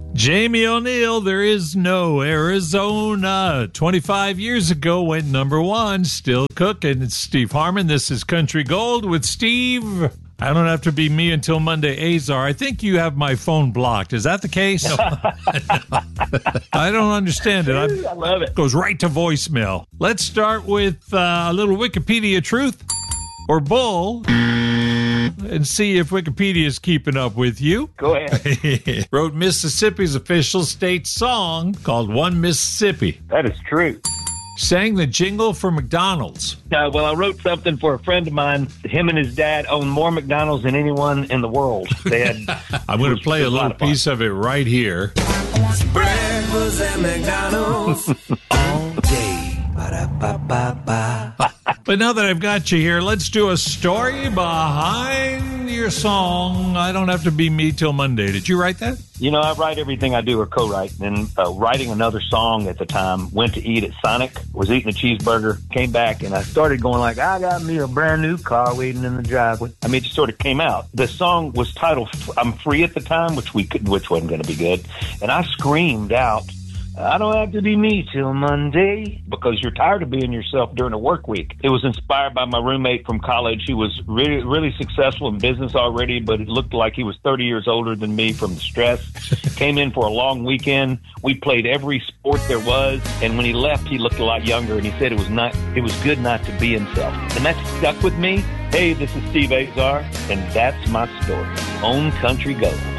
Jamie O'Neill, There Is No Arizona. 25 years ago went number one, still cooking. It's Steve Harmon. This is Country Gold with Steve. I don't have to be me until Monday, Azar. I think you have my phone blocked. Is that the case? No. I don't understand it. I love it. Goes right to voicemail. Let's start with a little Wikipedia truth or bull and see if Wikipedia is keeping up with you. Go ahead. Wrote Mississippi's official state song called One Mississippi. That is true. Sang the jingle for McDonald's. Well, I wrote something for a friend of mine. Him and his dad own more McDonald's than anyone in the world. They had. I'm going to play a little piece of it right here. Breakfast at McDonald's all day. Ba-da-ba-ba-ba. But now that I've got you here, let's do a story behind your song. I don't have to be me till Monday. Did you write that? You know, I write everything I do or co-write. And writing another song at the time, went to eat at Sonic, was eating a cheeseburger, came back, and I started going like, I got me a brand new car waiting in the driveway. I mean, it just sort of came out. The song was titled I'm Free at the time, which wasn't going to be good. And I screamed out, I don't have to be me till Monday, because you're tired of being yourself during a work week. It was inspired by my roommate from college. He was really, really successful in business already, but it looked like he was 30 years older than me from the stress. Came in for a long weekend. We played every sport there was, and when he left, he looked a lot younger, and he said it was good not to be himself. And that stuck with me. Hey, this is Steve Azar, and that's my story on Country Gold.